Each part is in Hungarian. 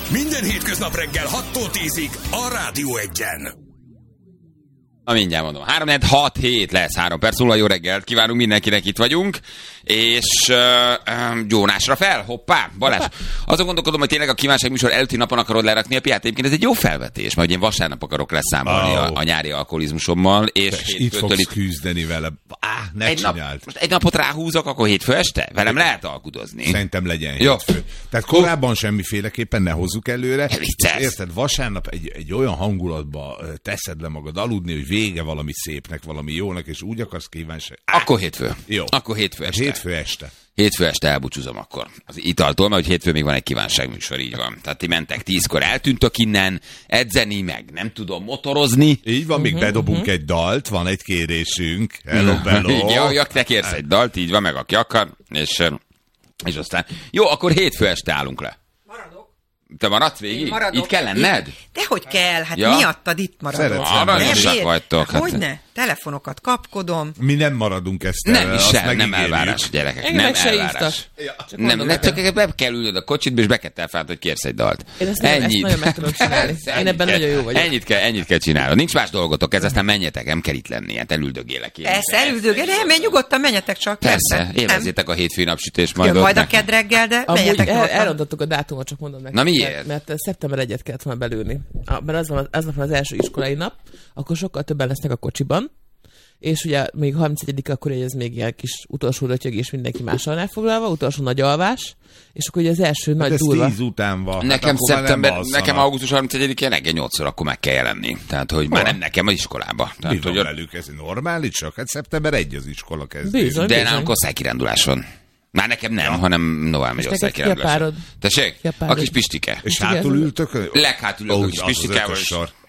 Minden hétköznap reggel 6-tól 10-ig a Rádió Egyen. Mindjárt mondom. 3-6-7 lesz, 3 perc múlva. Jó reggelt kívánunk mindenkinek, itt vagyunk. És Jónásra fel, hoppá, Balázs. Azon gondolkodom, hogy tényleg a kívánság műsor előtti napon akarod lerakni a piát. Egyébként ez egy jó felvetés, mert én vasárnap akarok leszámolni a nyári alkoholizmusommal. És itt fogsz küzdeni vele. Ne csináld. Most egy napot ráhúzok, akkor hétfő este? Velem lehet alkudozni. Szerintem legyen hétfő. Tehát korábban semmiféleképpen ne hozzuk előre. Érted, vasárnap egy olyan hangulatba teszed le magad aludni, hogy vége valami szépnek, valami jónak, és úgy akarsz kívánság. Akkor hétfő. Jó. Akkor hétfő este. Hétfő este. Hétfő este elbúcsúzom akkor. Az italtól, mert hogy hétfő még van egy kívánságműsor, így van. Tehát ti mentek 10-kor, eltűntök innen, edzeni, meg nem tudom motorozni. Így van, még bedobunk egy dalt, van egy kérésünk. Hello. Ja, te kérsz egy dalt, így van, meg aki akar, és aztán... Jó, akkor hétfő este állunk le. Te maradsz végig? Itt kell lenned? Dehogy kell, hát miattad itt maradok. Aranyosak vagytok. Hogyne? Telefonokat kapkodom. Mi nem maradunk ezt el. Nem elvárás, gyerekek. Nem elvárás. Csak be kell ülnöd a kocsidba, és be kell telfállnod, hogy kérsz egy dalt. Én ezt nagyon meg tudom csinálni. Én ebben nagyon jó vagyok. Ennyit kell csinálni. Nincs más dolgotok, ez aztán menjetek, nem kell itt lenni. Hát elüldögélek. Persze, elüldögélek. Nem, nyugodtan menjetek csak. Persze, élvezzétek a hétfői napsütést majd. Majd a kedd reggel, de menjetek. Elrontottuk a dátumot, csak mondom nektek. Miért? Mert szeptember 1-et kellett volna belülni. Mert az van az első iskolai nap, akkor sokkal többen lesznek a kocsiban, és ugye még 31-ig akkor ez még ilyen kis utolsó rötyög, és mindenki mással elfoglalva, utolsó nagy alvás, és akkor ugye az első nagy durva. Ez 10 után van. Nekem nekem augusztus 31-én reggel 8-szor akkor meg kell jelenni. Tehát, hogy már nem nekem az iskolába. Mi van velük? Ez normális, csak hát szeptember 1 az iskola kezdés. De nálunk osztálykirendulás van. Már nekem nem, hanem Novál megy osztálykirendulás. Tessék? A kis Pistike. És hátul ültök? Leghátul ülök a kis Pistikával.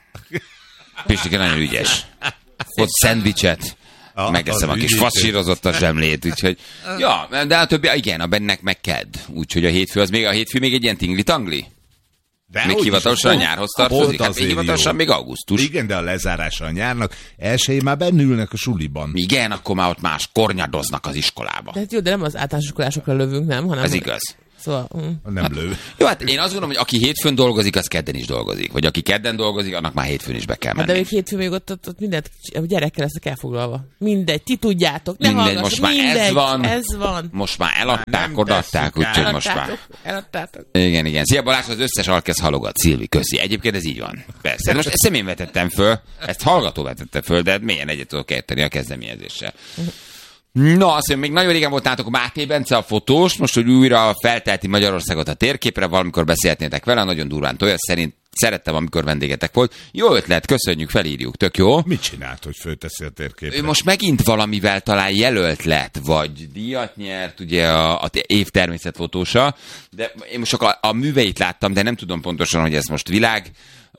Pistike nagyon ügyes. Ott szendvicset, megeszem a kis faszsírozottas zsemlét, úgyhogy... Ja, de a többi, igen, a bennek meg kedd. Úgyhogy a hétfő még egy ilyen tingli-tangli. Még hivatalosan a nyárhoz tartozik, hát még hivatalosan még augusztus. Igen, de a lezárása a nyárnak elsőjén már bennülnek a suliban. Igen, akkor már ott más kornyadoznak az iskolába. De hát jó, de nem az általános iskolásokra lövünk, nem? Hanem ez igaz. Szóval, nem lő. Jó, hát én azt gondolom, hogy aki hétfőn dolgozik, az kedden is dolgozik. Vagy aki kedden dolgozik, annak már hétfőn is be kell menni. De még hétfőn még ott mindent, a gyerekkel leszek elfoglalva. Mindegy, ti tudjátok, ne hallgassatok. Most már ez van. Most már eladták, odaadták, úgyhogy most már. Eladtátok. Igen. Szia Balázs, az összes alkesz halogat. Szilvi, köszi. Egyébként ez így van. Persze. Most ezt én vetettem föl, ezt hallgató vetette föl, de milyen egyet tudok érteni a kezdeményezéssel. Na, azt mondja, még nagyon régen volt nálatok a Máté Bence a fotós, most, hogy újra feltelti Magyarországot a térképre, valamikor beszélhetnétek vele, nagyon durván tolja, szerint szerettem, amikor vendégetek volt. Jó ötlet, köszönjük, felírjuk, tök jó. Mit csinált, hogy fölteszi a térképre? Ő most megint valamivel talán jelölt lett, vagy díjat nyert, ugye a év természetfotósa, de én most csak a műveit láttam, de nem tudom pontosan, hogy ez most világ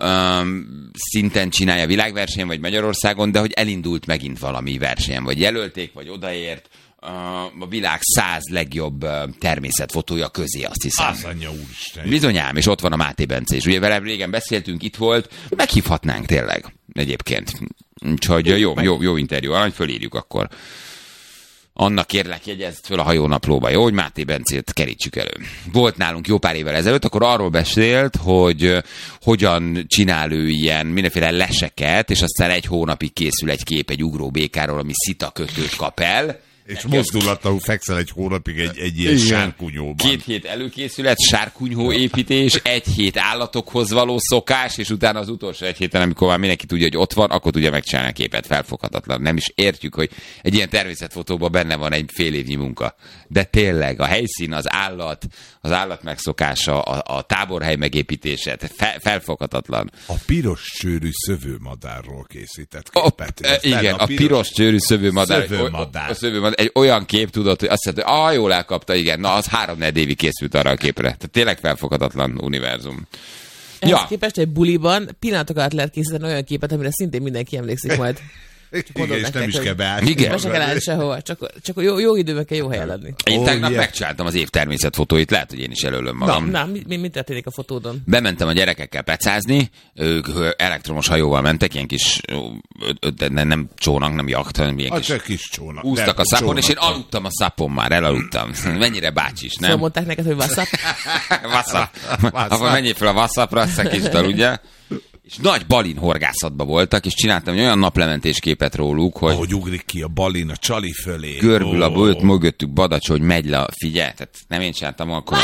szinten csinálja világversenyen, vagy Magyarországon, de hogy elindult megint valami versenyen, vagy jelölték, vagy odaért a világ 100 legjobb természetfotója közé, azt hiszem. Az anyja úristen. Bizonyám, és ott van a Máté Bence, és ugye vele régen beszéltünk, itt volt, meghívhatnánk tényleg egyébként. Úgyhogy jó interjú, arany, fölírjuk akkor. Annak kérlek, jegyezd föl a hajónaplóba, jó, hogy Máté Bencét kerítsük elő. Volt nálunk jó pár évvel ezelőtt, akkor arról beszélt, hogy hogyan csinál ő ilyen mindenféle leseket, és aztán 1 hónapig készül egy kép egy ugróbékáról, ami szitakötőt kap el. És mozdulatlanul fekszel 1 hónapig egy ilyen sárkunyhóban. 2 hét előkészület, sárkunyhó építés, 1 hét állatokhoz való szokás, és utána az utolsó 1 héten, amikor már mindenki tudja, hogy ott van, akkor tudja megcsinálni a képet, felfoghatatlan. Nem is értjük, hogy egy ilyen természetfotóban benne van egy fél évnyi munka. De tényleg, a helyszín, az állat megszokása, a táborhely megépítése, felfoghatatlan. A piros csőrű szövőmadárról készített képet. Igen, a piros csőrű szövőmadár. Egy olyan kép tudott, hogy azt mondta, hogy jól elkapta, igen, na az 3-4 évig készült arra a képre. Tehát tényleg felfoghatatlan univerzum. Ehhez képest egy buliban pillanatokat lehet készíteni olyan képet, amire szintén mindenki emlékszik majd. Igen, és nem is kell beállni. Igen. Be se kell állni sehova, csak jó időben kell jó helyen lenni. Én tegnap megcsináltam az év természetfotóit, lehet, hogy én is előlöm magam. Na, mi történik a fotódon? Bementem a gyerekekkel pecázni, ők elektromos hajóval mentek, ilyen kis, nem csónak, nem jacht, hanem ilyen kis csónak. Úztak a szapon, és én aludtam a szapon már, elaludtam. Mennyire bácsis, nem? Szóval mondták neked, hogy WhatsApp? WhatsApp. Akkor menjél fel a WhatsAppra, azt a kis aludja. És nagy balin horgászatban voltak, és csináltam egy olyan naplementés képet róluk, hogy... Ahogy ugrik ki a balin a csali fölé. Görbül a bőt mögöttük Badacs, hogy megy le, figyelj, tehát nem én csináltam akkor...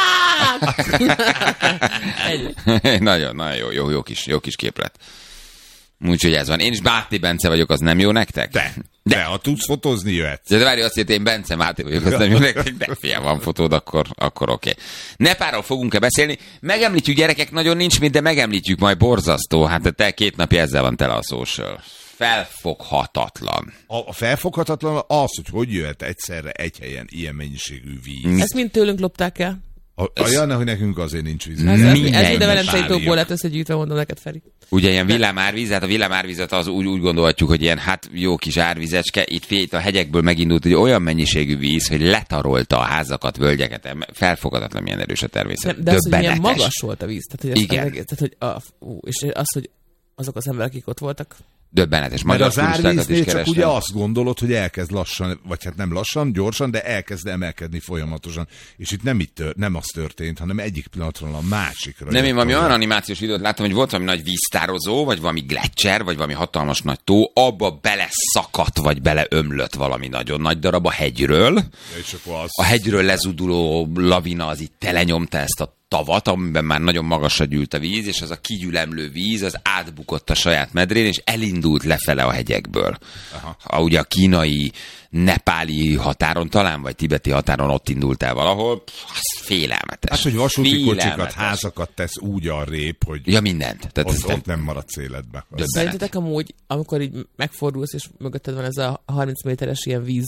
Nagyon jó kis képlet. Úgyhogy ez van. Én is Bárti Bence vagyok, az nem jó nektek? De ha tudsz fotózni, jöhetsz. De várj, azt jelenti, én Bence Máté vagyok, az nem jó nektek, de fiam, van fotód, akkor oké. Nepálról fogunk-e beszélni? Megemlítjük, gyerekek, nagyon nincs mit, de megemlítjük, majd borzasztó. Hát te 2 napja ezzel van tele a social. Felfoghatatlan. A felfoghatatlan az, hogy jöhet egyszerre egy helyen ilyen mennyiségű víz. Ezt mind tőlünk lopták el? Jana, hogy nekünk azért nincs víz. Ez mind a Velencei tóból lett összegyűjtve, mondom neked, Feri. Ugye ilyen villámárvíz, hát a villámárvizet az úgy gondolhatjuk, hogy ilyen jó kis árvizecske, itt a hegyekből megindult egy olyan mennyiségű víz, hogy letarolta a házakat, völgyeket, felfoghatatlan milyen erős a természet. De az, hogy milyen magas volt a víz. Tehát, hogy igen. És az, hogy azok az emberek, akik ott voltak, döbbenetes. Mert az árvíznél csak ugye azt gondolod, hogy elkezd lassan, vagy hát nem lassan, gyorsan, de elkezd emelkedni folyamatosan. És itt nem az történt, hanem egyik pillanatról a másikra. Nem, én valami olyan animációs videót láttam, hogy volt valami nagy víztározó, vagy valami gletscher, vagy valami hatalmas nagy tó, abba beleszakadt, vagy beleömlött valami nagyon nagy darab a hegyről. A hegyről lezuduló lavina az itt telenyomta ezt a tavat, amiben már nagyon magasra gyűlt a víz, és az a kigyülemlő víz, az átbukott a saját medrén, és elindult lefele a hegyekből. Ugye a kínai, nepáli határon talán, vagy tibeti határon ott indult el valahol. Az félelmetes. Hát, hogy vasúti kocsikat, házakat tesz úgy arrébb, hogy ja, mindent. Tehát ott nem maradsz életbe. Szerintetek amúgy, amikor így megfordulsz, és mögötted van ez a 30 méteres ilyen víz,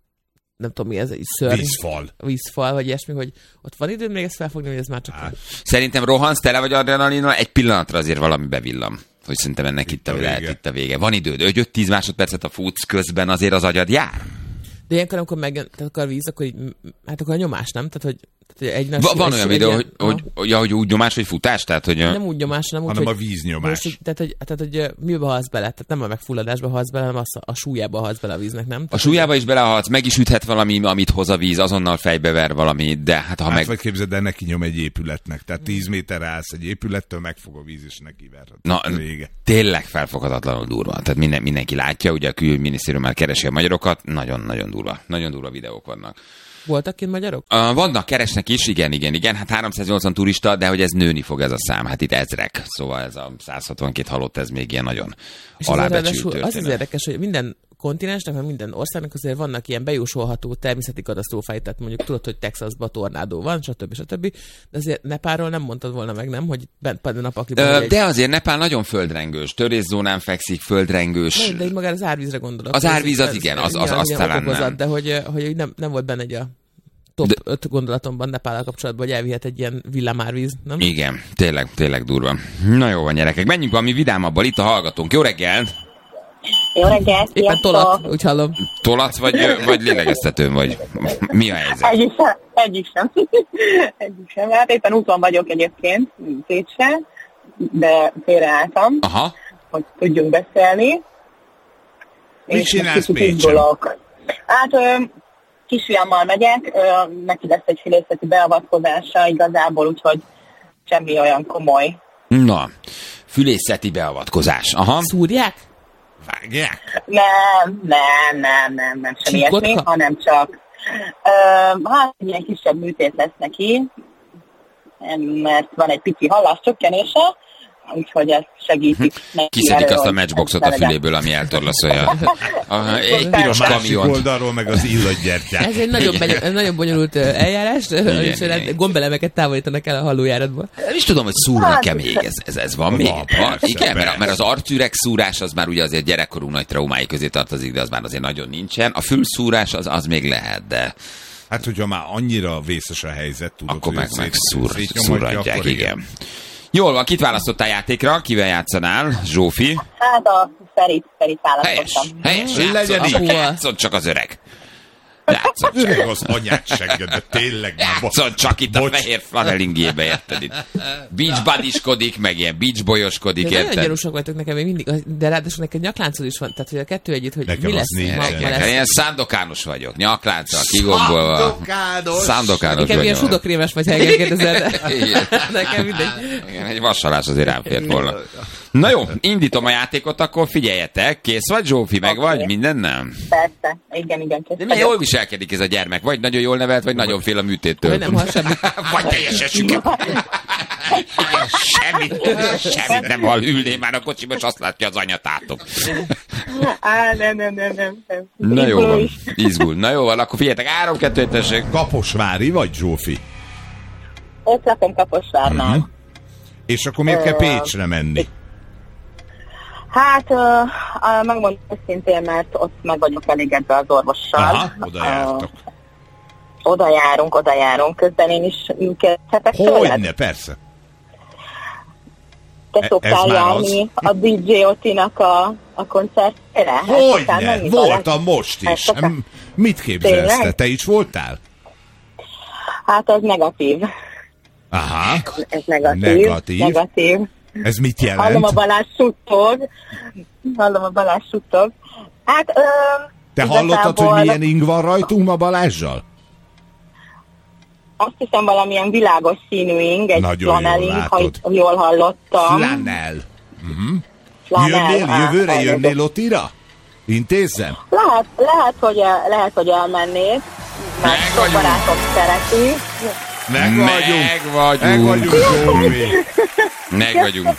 nem tudom mi ez, egy szörny. Vízfal, vagy ilyesmi, hogy ott van időm még ezt felfogni, hogy ez már csak... Szerintem rohansz, tele vagy adrenalinnal, egy pillanatra azért valami bevillam. Hogy szerintem ennek itt a vége. Van időd, 5-10 másodpercet a futsz közben, azért az agyad jár. De ilyenkor, amikor megjön a víz, akkor így, hát akkor a nyomás, nem? Tehát, hogy van olyan videó, hogy úgy nyomás, vagy futás? Tehát, hogy nem úgy nyomás, hanem a víznyomás. Tehát, hogy mibe halsz bele? Tehát nem a megfulladásba halsz bele, hanem a súlyába halsz bele a víznek, nem? A súlyába is belehalsz, meg is üthet valami, amit hoz a víz, azonnal fejbever valami, de hát ha vagy képzeld, de neki nyom egy épületnek. Tehát 10 méterre állsz egy épülettől, megfog a víz, és neki ver. Na, tényleg felfoghatatlanul durva. Tehát mindenki látja, ugye a külügyminisztérium már keresi a magyarokat, nagyon durva. Nagyon durva videók vannak. Voltak kint magyarok? Vannak, keresnek is, igen. Hát 380 turista, de hogy ez nőni fog ez a szám. Hát itt ezrek. Szóval ez a 162 halott, ez még ilyen nagyon alábecsült történet. Az az érdekes, hogy minden kontinensnek, vagy minden országnak azért vannak ilyen bejósolható természeti katasztrófái, tehát mondjuk tudod, hogy Texasban tornádó van, stb. De azért Nepálról nem mondtad volna meg, nem? Hogy bent a napakliban. De azért Nepál nagyon földrengős, törészzónán fekszik, földrengős. De így magára az árvízre gondolok. Az árvíz az igen, az talán nem. De hogy nem volt benne egy a top 5 gondolatomban Nepállal kapcsolatban, hogy elvihet egy ilyen villámárvíz, nem? Igen, tényleg durva. Na jó van, gyerekek, menjünk valami vidámabbal, itt a hallgatónk. Jó reggelt! Jó reggelt, éppen tolat, úgy hallom. Tolat vagy lélegeztetőn vagy? Mi a helyzet? Egyik sem. Hát éppen úton vagyok egyébként, Pécsre, de félreálltam, hogy tudjunk beszélni. Mit csinálsz Pécsen? Hát kisfiammal megyek, neki lesz egy fülészeti beavatkozása igazából, úgyhogy semmi olyan komoly. Na, fülészeti beavatkozás. Szúrják? Vágják? Nem, semmi ilyesmi, hanem csak hát egy ilyen kisebb műtét lesz neki, mert van egy pici halláscsökkenése, úgyhogy ezt segítik. Kiszedik azt a matchboxot a füléből, ami eltorlaszolja. Egy piros kamiont. Oldalról meg az illatgyertyát. Ez egy nagyon bonyolult eljárás, és gombelemeket távolítanak el a hallójáratból. Nem is tudom, hogy szúrnak-e még. Ez van még? Igen, mert az arcüreg szúrás az már ugye azért gyerekkorú nagy traumái közé tartozik, de az már azért nagyon nincsen. A fülszúrás az még lehet, de... Hát, hogyha már annyira vészes a helyzet, tudod, akkor meg szúrhatják, igen. Jól van, kit választottál játékra? Kivel játszanál? Zsófi? Hát a Ferit választottam. Helyes. Játszon csak az öreg. Az öreg az anyát segged, de tényleg már... Játszon csak itt a fehér flanelingébe, érted itt. Beach buddyskodik, meg ilyen beach boyoskodik, érted? Nagyon gyanúsak vagytok nekem még mindig, de ráadásul neked nyakláncod is van, tehát hogy a kettő együtt, hogy nekem mi lesz ma lesz. Ilyen szándokános vagyok, nyaklánccal, kigombolva. Szándokános nekem ilyen vagyok. sudokrémes vagy, Helge kérdezel, nekem mindegy. Igen, egy vasalás azért rám fért volna. Na jó, indítom a játékot, akkor figyeljetek. Kész vagy, Zsófi, meg vagy? Minden nem? Persze, igen, kész. De milyen jól viselkedik ez a gyermek? Vagy nagyon jól nevelt, vagy nagyon fél a műtéttől. Vagy nem hall semmit. Vagy teljesen süket. Semmit nem hall. Ülné már a kocsiba, és azt látja az anyatátok. Nem. Na jó van, izgul. Na jó van, akkor figyeljetek, 3-2, tessék. Kaposvári vagy, Zsófi? Ott lakom Kaposvárnál. És akkor miért kell Pécsre menni? Hát, megmondom őszintén, mert ott meg vagyok elégedve az orvossal. Aha, oda jártok. Oda járunk. Közben én is kezdhetek tőled? Hogyne, persze. Te szoktál járni a DJ Otinak a koncertére? Hogyne, voltam most is. Mit képzelsz te? Te is voltál? Hát az negatív. Aha. Ez negatív. Ez mit jelent? Hallom a Balázs suttog. Hát, te hallottad, hogy milyen ing van rajtunk ma Balázsjal? Azt hiszem valamilyen világos színű ing, egy flanelling, ha jól hallottam. Flanel. Jövőre jönnél Otira? Intézzem? Lehet, hogy elmennék, mert sok barátok szereti. Megvagyunk.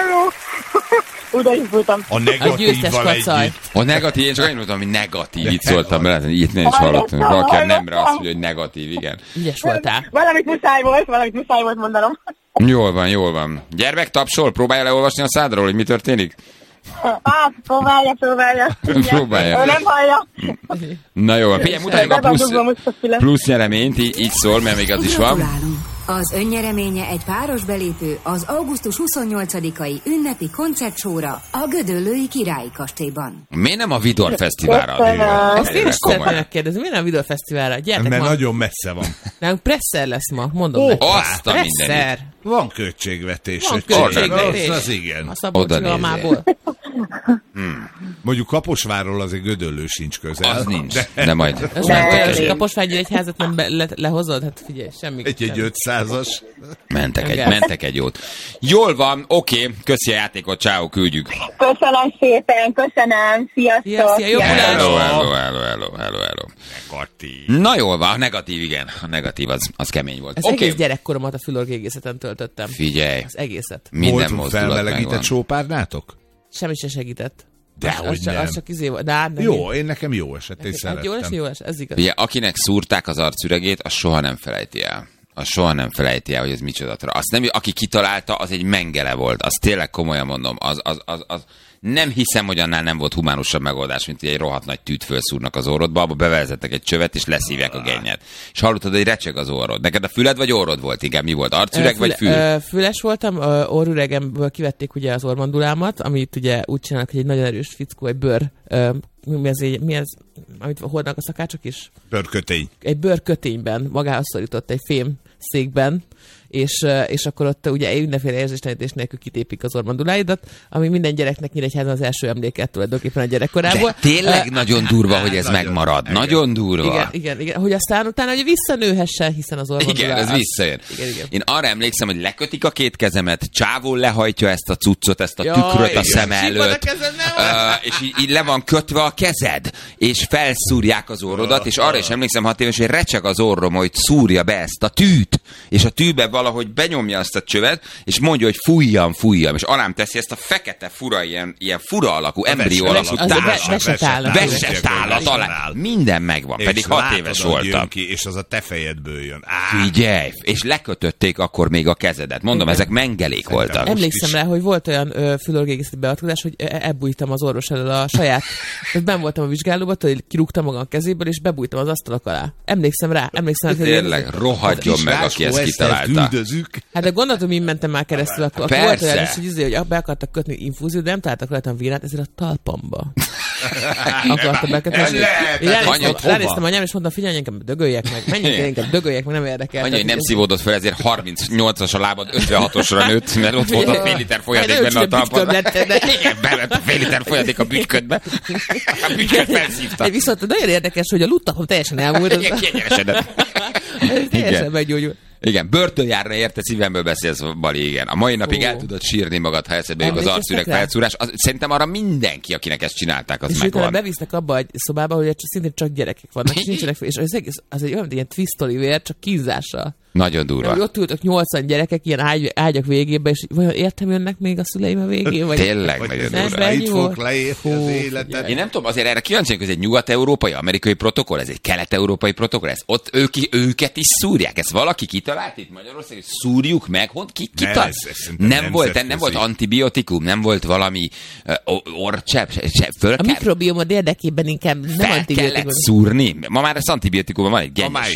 Oda is voltam. A negatívval együtt. A negatív, én csak annyit mondtam, hogy negatív, itt szóltam bele, itt nem is hallottam. Valaki a nemre azt mondja, hogy negatív, igen. Ügyes voltál. Valamit muszáj volt mondanom. Jól van. Gyermek tapsol, próbálja leolvasni a szádról, hogy mi történik? Próbálja. Próbálja. Ő nem hallja. Na jó, figyelj, mutatjuk a plusz nyereményt, így szól, mert még az is van. Az önnyereménye egy páros belépő az augusztus 28-ai ünnepi koncertsóra a Gödöllői Királyi Kastélyban. Miért nem a Vidor Fesztiválra? Ezt én is szeretném megkérdezni, miért nem a Vidor Fesztiválra? Gyertek mert ma. nagyon messze van. Nem, Presser lesz ma, mondom neked. Azt a mindenit. Van költségvetés. Az igen. A Szabolcs-Almából. Mondjuk Kaposvárról azért Gödöllő sincs közel. Az nincs, de majd. Kaposvári egyházat nem lehozod? Hát figyelj, semmi. Egy 500-as. Mentek egy jót. Jól van, oké, köszi a játékot, ciao, küldjük. Köszönöm szépen, sziasztok. Hello. Negatív. Na jól van, a negatív, igen. A negatív az kemény volt. Az egész gyerekkoromat a fülorgégészeten töltöttem. Figyelj. Az egészet. Minden voltunk mozdulat megvan. felmelegített sópárnátok? Semmi se segített. Dehogy nem. Az csak izé volt. De jó, én nekem jó esett, és szerettem. Jó esett, ez igaz. Ugye, akinek szúrták az arcüregét, az soha nem felejti el. Hogy ez micsoda. Azt nem, aki kitalálta, az egy mengele volt. Az tényleg komolyan mondom. Az nem hiszem, hogy annál nem volt humánusabb megoldás, mint egy rohadt nagy tűt felszúrnak az orrodba, abba bevezettek egy csövet, és leszívják a gennyet. És hallottad, hogy recseg az orrod. Neked a füled vagy orrod volt? Igen, mi volt? Arcüreg vagy fül? Füles voltam, orrüregemből kivették ugye az ormandulámat, amit ugye úgy csinálnak, hogy egy nagyon erős fickó, egy bőr, mi ez, amit hordnak a szakácsok is? Bőrkötény. Egy bőrkötényben magához szorított egy fém székben, és akkor ott ugye mindenféle érzéstelenítés nélkül kitépik az ormanduláidat, ami minden gyereknek Nyíregyházan az első emléket tulajdonképpen a gyerekkorából. De tényleg nagyon durva, hogy ez megmarad. Igen. Nagyon durva. Igen. Hogy aztán utána ugye visszanőhessen, hiszen az ormandulá... Igen, ez visszajön. Igen. Én arra emlékszem, hogy lekötik a két kezemet, csávó lehajtja ezt a cuccot, ezt a tükröt a szem előtt, és így le van kötve a kezed, és felszúrják az orrodat, és arra is emlékszem 6 éves, hogy recseg az orrom, hogy szúrja be ezt a tűt, és a tűbe valahogy benyomja azt a csövet, és mondja, hogy fújjam, és alám teszi ezt a fekete fura, ilyen fura alakú, embrió alakú vesetállat alá. Minden megvan, és pedig 6 éves voltam. Ki, és az a te fejedből jön. Figyelj, és lekötötték akkor még a kezedet. Mondom, ezek mengelék voltak. Emlékszem rá, hogy volt olyan fülorgégészeti beavatkozás, hogy elbújtam az orvos elől a saját. Ben voltam a vizsgálóba, hogy kirúgtam magam a kezéből, és bebújtam az asztalak alá. Emlékszem rá. Tényleg, rohadjon meg, aki ezt kitalálta. Hát de gondoltam, én mentem már keresztül, akkor volt olyan is, hogy be akartak kötni infúziót, de nem találtak rajtam vírát, ezért a talpamba akartam bekötni. Ránéztem anyám, és mondtam, figyelj, inkább dögöljek meg, menjünk, inkább dögöljek meg, nem érdekel. Annyi, hogy nem szívódott fel, ezért 38-as a lábad, 56-osra nőtt, mert ott volt a fél liter folyadék benne a talpon. Igen, belett a fél liter folyadék a bütyködbe. A bütyköd felszívta. Viszont nagyon érdekes, hogy a luttapom teljesen elmúlt. Igen, kiegyenesedett. Teljesen meggyógyult. Igen, börtönjárna érte, szívemből beszélsz, Bali, igen. A mai napig el tudod sírni magad, ha eszedbe jön az arcüreg felszúrás. Szerintem arra mindenki, akinek ezt csinálták, az megvan. És bevisznek abba egy szobába, hogy szintén csak gyerekek vannak, és nincsenek, és az egész, az egy olyan ilyen twist Oliver, csak kínzással. Nagyon durva. Ott ültök 80 gyerekek ilyen ágyak végébe, és vajon értem jönnek még a szüleim a végén? Vagy tényleg nagyon durva. Itt fogok leérni az életet. Én nem tudom, azért erre kíváncsi, hogy ez egy nyugat-európai, amerikai protokoll, ez egy kelet-európai protokoll, ez ott őket is szúrják. Ezt valaki kitalált itt Magyarországon, hogy szúrjuk meg, ki kitalált? Nem volt antibiotikum, nem volt valami orcsepp, a mikrobiomod érdekében inkább nem antibiotikum. Kellett szúrni. Ma már ez antibiotikum, van egy genyes.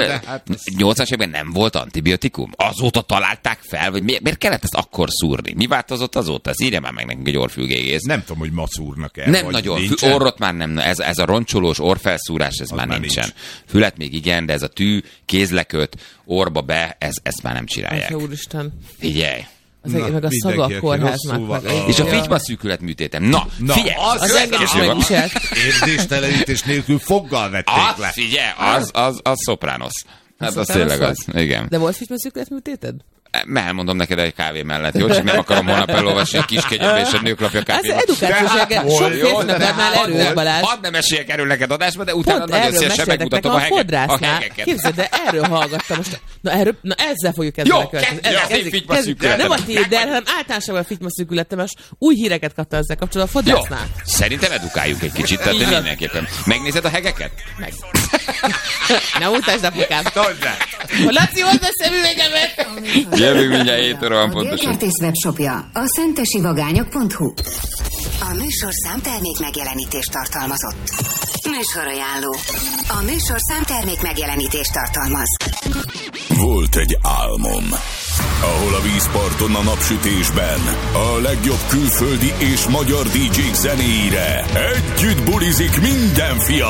80-as években nem volt antibiotikum? Azóta találták fel, vagy miért kellett ezt akkor szúrni? Mi változott azóta? Ez írja már meg nekünk egy orrfülgégész. Nem tudom, hogy ma szúrnak el. Nem nagyon. Orrot már nem. Ez a roncsolós orrfelszúrás, ez már nincsen. Nincs. Fület még igen, de ez a tű, kézleköt, orba be, ezt már nem csinálják. Úristen. Figyelj! Meg a szagak kórháznak. És a figyma-szűkület műtétem. Na figyelj! Az engem is megviselt. Érzéstelenítés nélkül foggal vették le. Figyelj, az Sopranos. Hát az tényleg az, igen. De volt figyma-szűkület műtéted? Elmondom neked egy kávé mellett, jó? Csak nem akarom holnap elolvasni a Kiskegyedbe és a Nőklapja kávéban. Ez edukációs, sok férfinak adnál erőt, Balázs. Hadd nem esélyek erről neked adásba, de utána nagyon szívesen megmutatom a hegeket. Képzeld, de erről hallgattam most. Na ezzel fogjuk kezdeni. Jó, nem a tiéd, hanem általánosabban a figyma-szűkületem, és új híreket kaptam ezzel kapcsolatban a fodrásznál. Jó, szerintem edukáljuk egy kicsit, tehát mindenképpen. Megnézed a hegeket? Meg. Ne utasd, apukám. Laci, hozd a szemüvegemet! Jövünk mindjárt 7 óra van pontosan. A Györgykertész webshopja a szentesivagányok.hu. A műsorszám termék megjelenítést tartalmazott. Műsorajánló. A műsorszám termék megjelenítést tartalmaz. Volt egy álmom, ahol a vízparton a napsütésben a legjobb külföldi és magyar DJ-k zenéire együtt bulizik minden fiatal.